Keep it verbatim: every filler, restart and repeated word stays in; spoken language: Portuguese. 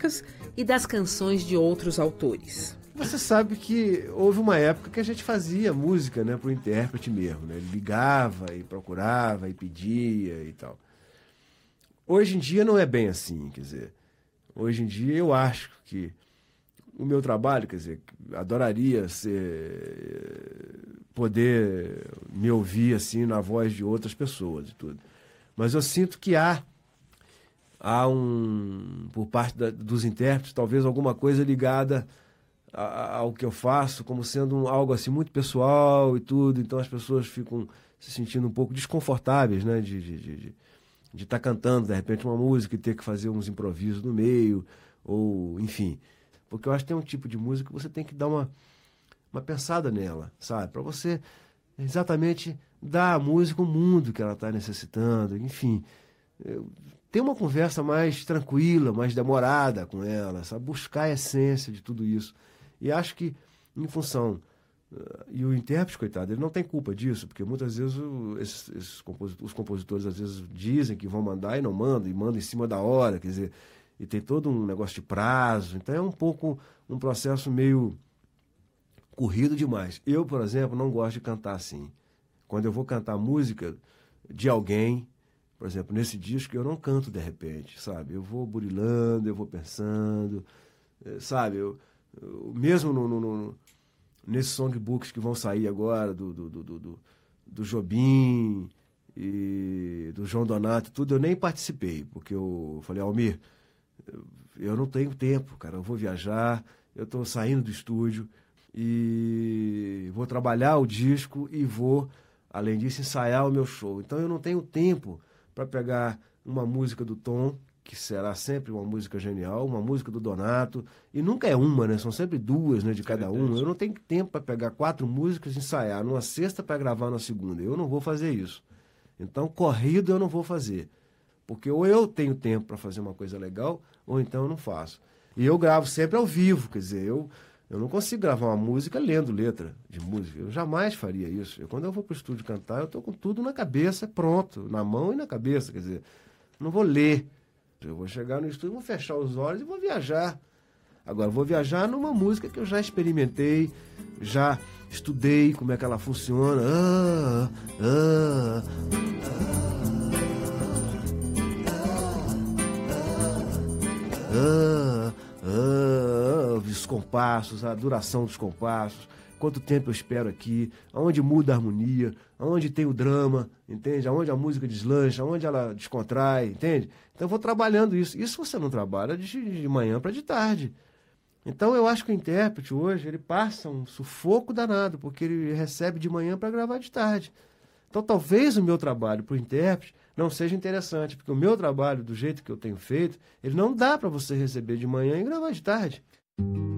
músicas e das canções de outros autores. Você sabe que houve uma época que a gente fazia música, né, para o intérprete mesmo, né? Ele ligava e procurava e pedia e tal. Hoje em dia não é bem assim, quer dizer, hoje em dia eu acho que o meu trabalho, quer dizer, adoraria ser, poder me ouvir assim na voz de outras pessoas e tudo. Mas eu sinto que há, há um, por parte da, dos intérpretes, talvez alguma coisa ligada a, ao que eu faço, como sendo um, algo assim muito pessoal e tudo. Então as pessoas ficam se sentindo um pouco desconfortáveis, né, de de, de, de de estar cantando, de repente, uma música e ter que fazer uns improvisos no meio, ou, enfim. Porque eu acho que tem um tipo de música que você tem que dar uma, uma pensada nela, sabe? Para você exatamente dar à música o mundo que ela está necessitando, enfim. Ter uma conversa mais tranquila, mais demorada com ela, sabe? Buscar a essência de tudo isso. E acho que, em função... E o intérprete, coitado, ele não tem culpa disso, porque muitas vezes o, esses, esses compositores, os compositores às vezes dizem que vão mandar e não mandam, e mandam em cima da hora, quer dizer, e tem todo um negócio de prazo, então é um pouco um processo meio corrido demais. Eu, por exemplo, não gosto de cantar assim. Quando eu vou cantar música de alguém, por exemplo, nesse disco, eu não canto de repente, sabe? Eu vou burilando, eu vou pensando, sabe? Eu, eu, mesmo no... no, no nesses songbooks que vão sair agora, do, do, do, do, do Jobim e do João Donato, tudo, eu nem participei, porque eu falei, Almir, eu não tenho tempo, cara, eu vou viajar, eu estou saindo do estúdio e vou trabalhar o disco e vou, além disso, ensaiar o meu show. Então eu não tenho tempo para pegar uma música do Tom, que será sempre uma música genial, uma música do Donato, e nunca é uma, né? São sempre duas, né, de cada um. Eu não tenho tempo para pegar quatro músicas e ensaiar numa sexta para gravar na segunda. Eu não vou fazer isso. Então, corrido eu não vou fazer. Porque ou eu tenho tempo para fazer uma coisa legal, ou então eu não faço. E eu gravo sempre ao vivo, quer dizer, eu, eu não consigo gravar uma música lendo letra de música. Eu jamais faria isso. Eu, quando eu vou para o estúdio cantar, eu estou com tudo na cabeça, pronto, na mão e na cabeça, quer dizer, não vou ler. Eu vou chegar no estúdio, vou fechar os olhos e vou viajar. Agora, vou viajar numa música que eu já experimentei, já estudei como é que ela funciona. Ah, ah, ah, ah, ah, os compassos, a duração dos compassos, quanto tempo eu espero aqui, aonde muda a harmonia, aonde tem o drama, entende? Aonde a música deslancha, aonde ela descontrai, entende? Então eu vou trabalhando isso. Isso você não trabalha de, de manhã para de tarde. Então eu acho que o intérprete hoje, ele passa um sufoco danado, porque ele recebe de manhã para gravar de tarde. Então talvez o meu trabalho para o intérprete não seja interessante, porque o meu trabalho, do jeito que eu tenho feito, ele não dá para você receber de manhã e gravar de tarde.